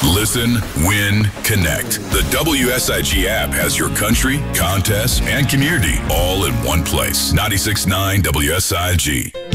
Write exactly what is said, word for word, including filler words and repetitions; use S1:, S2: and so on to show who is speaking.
S1: Listen, win, connect. The W S I G app has your country, contests, and community all in one place. ninety-six point nine W S I G.